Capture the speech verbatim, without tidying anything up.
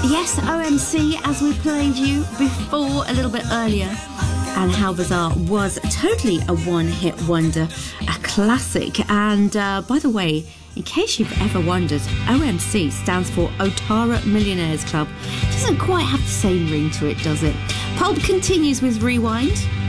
Yes, O M C, as we played you before a little bit earlier. And How Bizarre was totally a one-hit wonder, a classic. And uh, by the way, in case you've ever wondered, O M C stands for Otara Millionaires Club. Doesn't quite have the same ring to it, does it? Pulp continues with Rewind.